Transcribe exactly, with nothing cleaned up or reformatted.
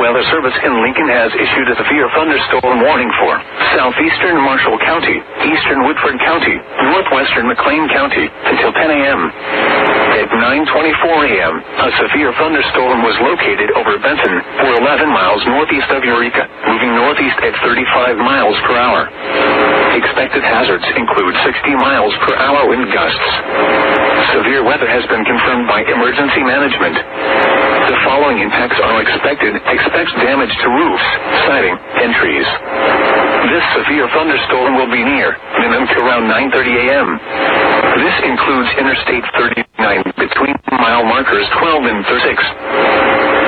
Weather Service in Lincoln has issued a severe thunderstorm warning for southeastern Marshall County, eastern Woodford County, northwestern McLean County until ten a.m. At nine twenty-four a.m., a severe thunderstorm was located over Benton, or eleven miles northeast of Eureka, moving northeast at thirty-five miles per hour. Expected hazards include sixty miles per hour wind gusts. Severe weather has been confirmed by Emergency Management. The following impacts are expected. Expect damage to roofs, siding, and trees. This severe thunderstorm will be near minimum to around nine thirty a.m. This includes Interstate thirty-nine between mile markers twelve and thirty-six.